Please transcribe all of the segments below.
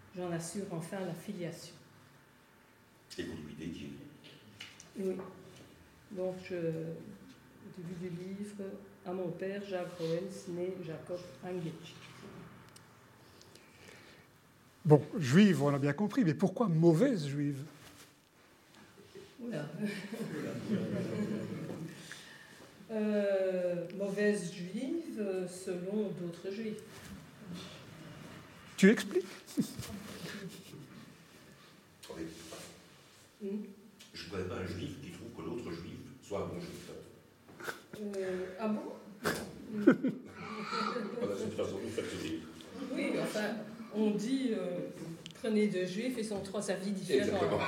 j'en assure enfin la filiation. Et vous lui dédiez. Oui. Donc, au début du livre, à mon père, Jacques Roels, né Jacob Angetsch. Bon, juive, on l'a bien compris, mais pourquoi mauvaise juive? Oula. Mauvaise juive selon d'autres juifs. Tu expliques? Oui. Je ne connais pas un juif qui trouve que l'autre juif soit un bon juif. Ah bon? Voilà, c'est une façon de faire ce livre. Oui, enfin, on dit prenez deux juifs, ils sont trois avis différents. Exactement.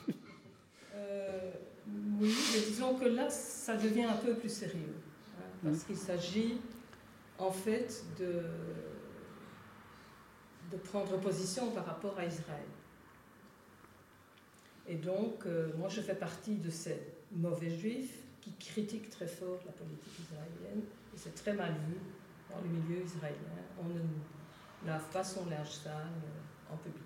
Oui, mais disons que là, ça devient un peu plus sérieux. Hein, parce qu'il s'agit, en fait, de prendre position par rapport à Israël. Et donc, moi, je fais partie de ces mauvais juifs qui critiquent très fort la politique israélienne. Et c'est très mal vu dans le milieu israélien. On ne lave pas son linge sale en public.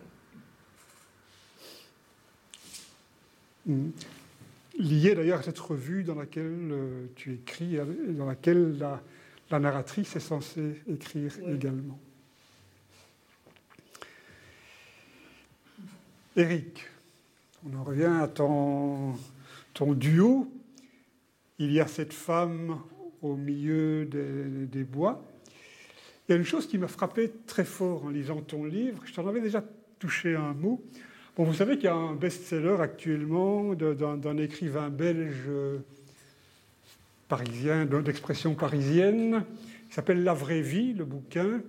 Lié d'ailleurs à cette revue dans laquelle tu écris, dans laquelle la narratrice est censée écrire également. Éric, on en revient à ton duo. Il y a cette femme au milieu des bois. Il y a une chose qui m'a frappé très fort en lisant ton livre. Je t'en avais déjà touché un mot. Bon, vous savez qu'il y a un best-seller actuellement d'un écrivain belge parisien, d'expression parisienne, qui s'appelle La vraie vie, le bouquin.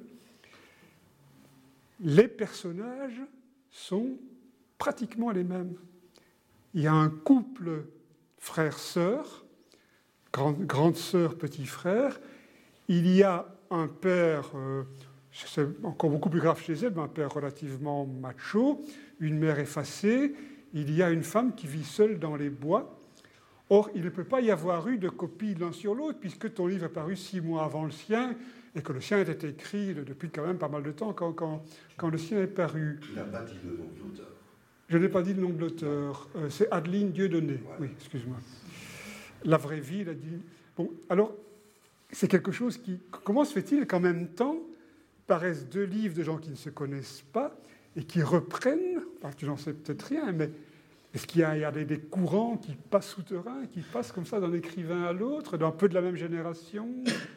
Les personnages sont pratiquement les mêmes. Il y a un couple frère-sœur, grande sœur, petit frère. Il y a un père, c'est encore beaucoup plus grave chez elle, mais un père relativement macho, une mère effacée. Il y a une femme qui vit seule dans les bois. Or, il ne peut pas y avoir eu de copie l'un sur l'autre, puisque ton livre est paru 6 mois avant le sien, et que le sien était écrit depuis quand même pas mal de temps, quand le sien est paru. Tu n'as pas dit le nom de l'auteur. Je n'ai pas dit le nom de l'auteur. C'est Adeline Dieudonné. Ouais. Oui, excuse-moi. La vraie vie, il a dit... Bon, alors, c'est quelque chose qui... Comment se fait-il qu'en même temps paraissent deux livres de gens qui ne se connaissent pas et qui reprennent... Enfin, tu n'en sais peut-être rien, mais est-ce qu'il y a des courants qui passent souterrains, qui passent comme ça d'un écrivain à l'autre, d'un peu de la même génération?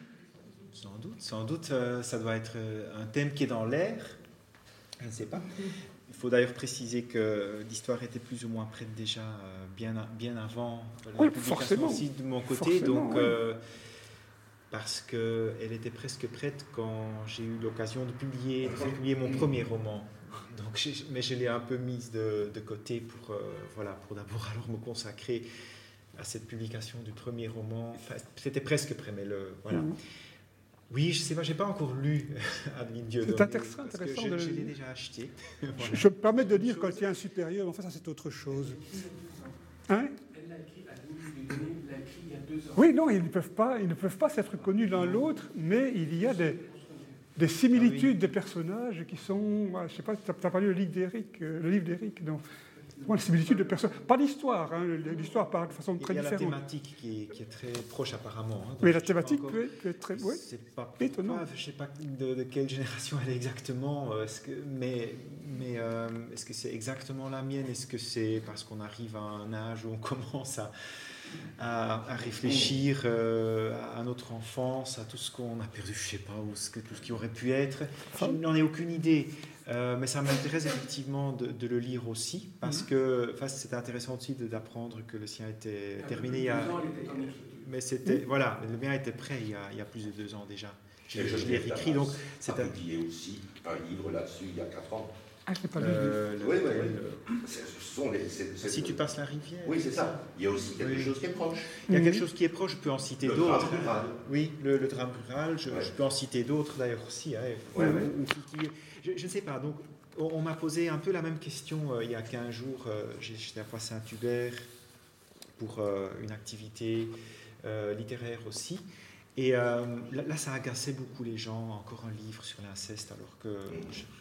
Sans doute, ça doit être un thème qui est dans l'air. Je ne sais pas. Il faut d'ailleurs préciser que l'histoire était plus ou moins prête déjà bien avant la publication aussi de mon côté. Donc, parce qu'elle était presque prête quand j'ai eu l'occasion de faire publier mon premier roman. Donc, mais je l'ai un peu mise de côté pour d'abord alors me consacrer à cette publication du premier roman. Enfin, c'était presque prêt, mais voilà. Oui, je ne sais pas, je n'ai pas encore lu Adeline Dieudonné. C'est intéressant je l'ai déjà acheté. Voilà. Je me permets de dire quand il y a un supérieur, en fait, ça c'est autre chose. Hein? Elle l'a écrit, Adeline Dieudonné l'a écrit il y a 2 ans. Oui, non, ils ne peuvent pas s'être connus l'un l'autre, mais il y a des similitudes des personnages qui sont... Je ne sais pas, tu as parlé le livre d'Éric, donc... Bon, les similitudes de personnages, pas l'histoire, hein, l'histoire parle de façon très différente. Il y a la thématique qui est très proche apparemment. Hein, mais la thématique peut être très... Oui, c'est pas étonnant. Je ne sais pas de quelle génération elle est exactement, mais est-ce que c'est exactement la mienne? Est-ce que c'est parce qu'on arrive à un âge où on commence à réfléchir à notre enfance, à tout ce qu'on a perdu, je ne sais pas, tout ce qui aurait pu être? Je n'en ai aucune idée. Mais ça m'intéresse effectivement de le lire aussi, parce que c'était intéressant aussi d'apprendre que le sien était terminé. Mais voilà, le mien était prêt il y a plus de 2 ans déjà. Je l'ai réécrit, donc c'est publié aussi un livre là-dessus il y a 4 ans. Ah, je n'ai pas lu. Oui. Si tu passes la rivière. Oui, c'est ça. Il y a aussi quelque chose qui est proche. Il y a quelque chose qui est proche, je peux en citer d'autres. Le drame rural. Oui, le drame rural, je peux en citer d'autres d'ailleurs aussi. Je ne sais pas, donc on m'a posé un peu la même question il y a 15 jours. J'étais à Poix-Saint-Hubert pour une activité littéraire aussi. Et là, ça agaçait beaucoup les gens, encore un livre sur l'inceste, alors que